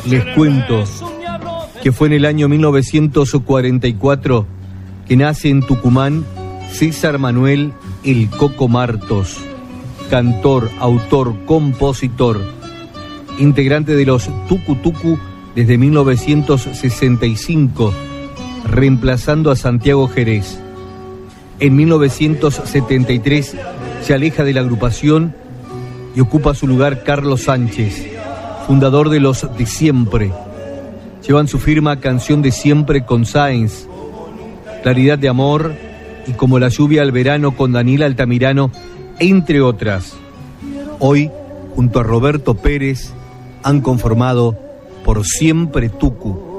Les cuento que fue en el año 1944 que nace en Tucumán César Manuel El Coco Martos, cantor, autor, compositor, integrante de los Tucu Tucu desde 1965, reemplazando a Santiago Jerez. En 1973 se aleja de la agrupación y ocupa su lugar Carlos Sánchez, fundador de Los de Siempre. Llevan su firma Canción de Siempre con Sáenz, Claridad de Amor y Como la lluvia al verano con Daniel Altamirano, entre otras. Hoy, junto a Roberto Pérez, han conformado Por Siempre Tucu.